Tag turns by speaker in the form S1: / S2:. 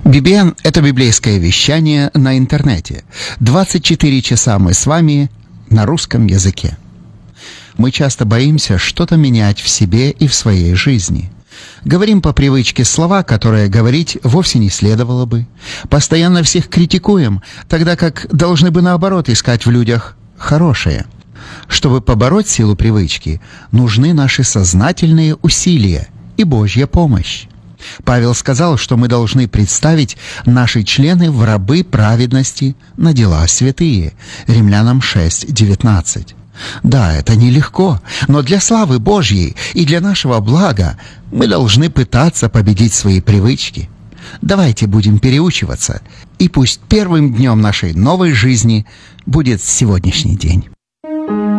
S1: BBN – это библейское вещание на интернете. 24 часа мы с вами на русском языке. Мы часто боимся что-то менять в себе и в своей жизни. Говорим по привычке слова, которые говорить вовсе не следовало бы. Постоянно всех критикуем, тогда как должны бы наоборот искать в людях хорошее. Чтобы побороть силу привычки, нужны наши сознательные усилия и Божья помощь. Павел сказал, что мы должны представить наши члены в рабы праведности на дела святые. Римлянам 6:19. Да, это нелегко, но для славы Божьей и для нашего блага мы должны пытаться победить свои привычки. Давайте будем переучиваться, и пусть первым днем нашей новой жизни будет сегодняшний день.